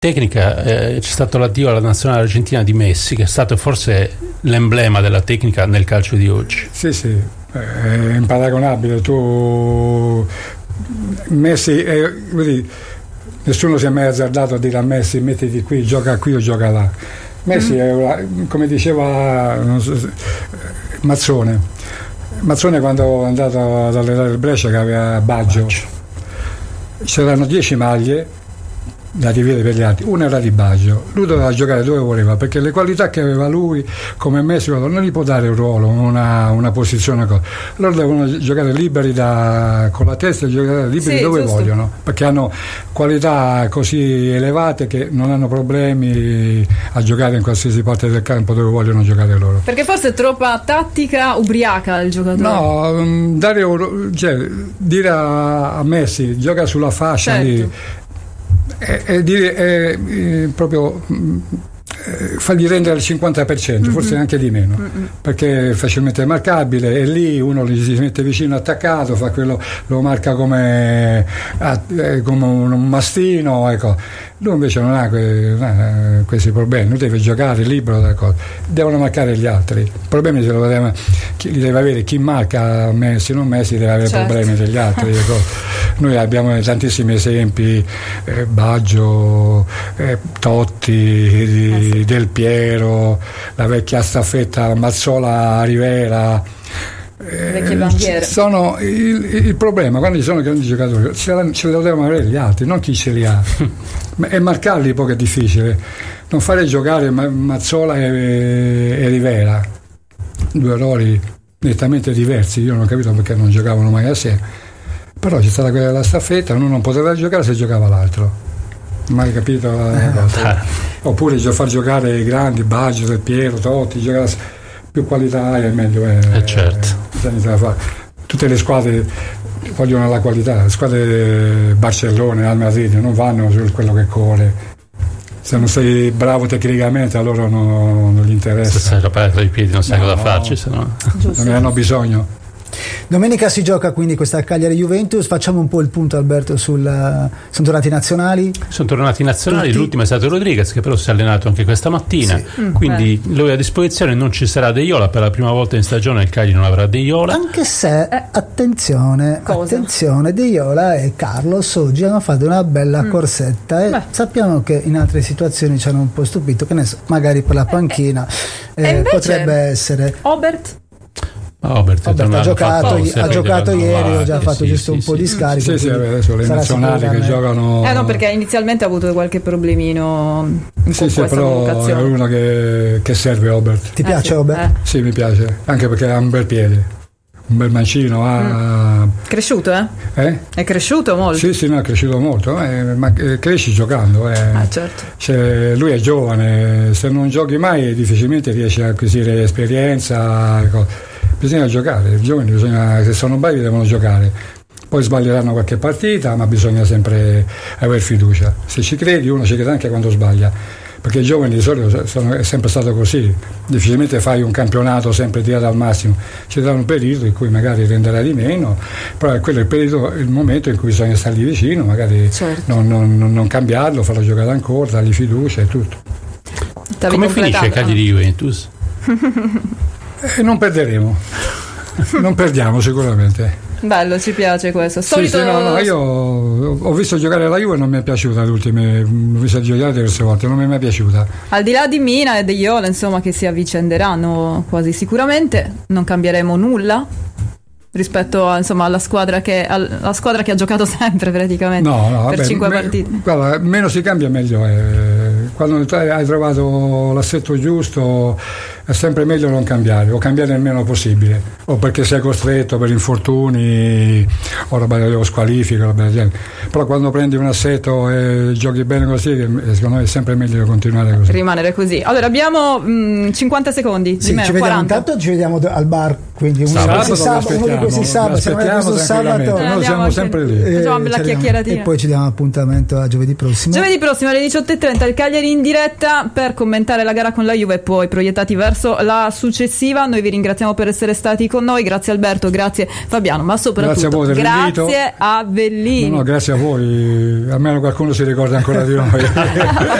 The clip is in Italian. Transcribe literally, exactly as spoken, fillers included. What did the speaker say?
tecnica, eh, c'è stato l'addio alla nazionale argentina di Messi, che è stato forse l'emblema della tecnica nel calcio di oggi. Sì, sì, è imparagonabile. Tu Messi, eh, vedi, nessuno si è mai azzardato a dire a Messi mettiti qui, gioca qui o gioca là. Messi mm. è una, come diceva non so, Mazzone Mazzone quando è andato ad allenare il Brescia, che aveva Baggio, Baggio. C'erano dieci maglie da dividere per gli altri, una era di Baggio, lui doveva giocare dove voleva, perché le qualità che aveva lui come Messi non gli può dare un ruolo, una, una posizione, cosa. Loro devono giocare liberi da, con la testa, giocare liberi sì, dove giusto. vogliono, perché hanno qualità così elevate che non hanno problemi a giocare in qualsiasi parte del campo dove vogliono giocare loro. Perché forse è troppa tattica ubriaca il giocatore. No, dare, cioè, dire a, a Messi gioca sulla fascia, certo. lì E, e dire è, è proprio eh, fargli rendere il cinquanta per cento, mm-hmm. forse anche di meno, mm-hmm. perché è facilmente marcabile, e lì uno gli si mette vicino attaccato, fa quello, lo marca come, eh, come un mastino, ecco. Lui invece non ha, que, non ha questi problemi, lui deve giocare libero da cosa. Devono marcare gli altri. I problemi se lo deve, chi, li deve avere chi marca Messi, non Messi deve avere certo. problemi degli altri. Ecco. Noi abbiamo tantissimi esempi, eh, Baggio, eh, Totti, di, eh sì. Del Piero, la vecchia staffetta Mazzola Rivera. Eh, sono il, il problema quando ci sono grandi giocatori ce, ce li devono avere gli altri, non chi ce li ha. E marcarli poi è difficile, non fare giocare Mazzola e, e Rivera, due ruoli nettamente diversi. Io non ho capito perché non giocavano mai assieme, però c'è stata quella della staffetta, uno non poteva giocare se giocava l'altro, mai capito la cosa. Oppure far giocare i grandi Baggio, Del Piero, Totti, giocare, più qualità hai e meglio è. Eh certo. Eh, tutte le squadre vogliono la qualità, le squadre Barcellona, Real Madrid non vanno su quello che corre. Se non sei bravo tecnicamente a loro non, non gli interessa. Se sei la parte dei piedi non sai no, cosa no, farci, se no. Non ne hanno bisogno. Domenica si gioca quindi questa Cagliari-Juventus. Facciamo un po' il punto, Alberto, sul sono tornati i nazionali. Sono tornati i nazionali, tutti. L'ultimo è stato Rodriguez, che però si è allenato anche questa mattina, sì. mm, quindi beh. lui è a disposizione. Non ci sarà De Iola per la prima volta in stagione, il Cagliari non avrà De Iola, anche se eh. attenzione Cosa? attenzione De Iola e Carlos oggi hanno fatto una bella mm. corsetta e beh. sappiamo che in altre situazioni ci hanno un po' stupito, che ne so, magari per la panchina eh, eh, potrebbe essere Obert. Robert, Robert ha giocato, ha giocato ieri, ho già sì, fatto sì, giusto sì, un po' sì, di scarico. Sì, sì, adesso le nazionali che giocano. Eh no, perché inizialmente ha avuto qualche problemino. In sì, sì, però è uno che, che serve Robert. Ti piace eh, sì. Robert? Eh. Sì, mi piace, anche perché ha un bel piede, un bel mancino. Ha... Mm. Cresciuto, eh? eh? È cresciuto molto. Sì, sì, no, è cresciuto molto, eh, ma cresci giocando. Eh. Ah, certo. Cioè, lui è giovane, se non giochi mai difficilmente riesci a acquisire esperienza. Ecco. Bisogna giocare, i giovani bisogna, se sono bravi devono giocare, poi sbaglieranno qualche partita, ma bisogna sempre avere fiducia. Se ci credi, uno ci crede anche quando sbaglia, perché i giovani di solito sono, è sempre stato così, difficilmente fai un campionato sempre tirato al massimo, ci sarà un periodo in cui magari renderà di meno, però è quello il periodo, il momento in cui bisogna stargli vicino, magari certo. non, non, non cambiarlo, farlo giocare ancora, dargli fiducia e tutto. T'avevi Come finisce Cagliari Juventus? E non perderemo, non perdiamo sicuramente. Bello, ci piace questo. Solito... Sì, sì, no, no, io ho visto giocare la Juve e non mi è piaciuta le ultime, ho visto giocare diverse volte, non mi è mai piaciuta. Al di là di Mina e De Iola, insomma, che si avvicenderanno quasi sicuramente, non cambieremo nulla rispetto a, insomma, alla squadra che alla squadra che ha giocato sempre praticamente no, no, per vabbè, cinque me, partite. Guarda, meno si cambia meglio è. Quando hai trovato l'assetto giusto è sempre meglio non cambiare o cambiare il meno possibile, o perché sei costretto per infortuni o roba dello squalifica, roba del genere. Però quando prendi un assetto e giochi bene così, secondo me è sempre meglio continuare così, rimanere così. Allora abbiamo mh, cinquanta secondi, sì, meno, ci vediamo quaranta. Intanto ci vediamo al bar, quindi uno sabato, di questi sabato, uno di questi sabato, siamo questo sabato, eh, noi siamo sempre lì, eh, facciamo la chiacchieratina e poi ci diamo appuntamento a giovedì prossimo giovedì prossimo alle diciotto e trenta il Cagliari in diretta per commentare la gara con la Juve e poi proiettati verso verso la successiva. Noi vi ringraziamo per essere stati con noi, grazie Alberto, grazie Fabiano, ma soprattutto grazie a, voi grazie a Bellini. No, no, grazie a voi, almeno qualcuno si ricorda ancora di noi.